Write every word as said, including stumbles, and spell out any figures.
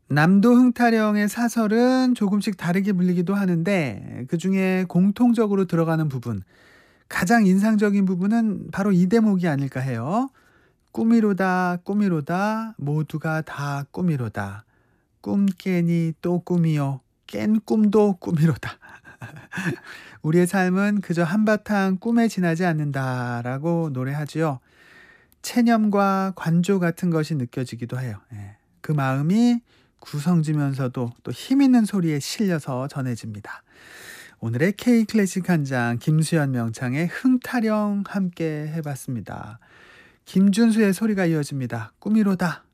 남도 흥타령의 사설은 조금씩 다르게 불리기도 하는데 그중에 공통적으로 들어가는 부분, 가장 인상적인 부분은 바로 이 대목이 아닐까 해요. 꿈이로다 꿈이로다 모두가 다 꿈이로다. 꿈 깨니 또 꿈이요. 깬 꿈도 꿈이로다. 우리의 삶은 그저 한바탕 꿈에 지나지 않는다라고 노래하지요. 체념과 관조 같은 것이 느껴지기도 해요. 예. 그 마음이 구성지면서도 또 힘있는 소리에 실려서 전해집니다. 오늘의 K 클래식 한 장 김수현 명창의 흥타령 함께 해봤습니다. 김준수의 소리가 이어집니다. 꿈이로다.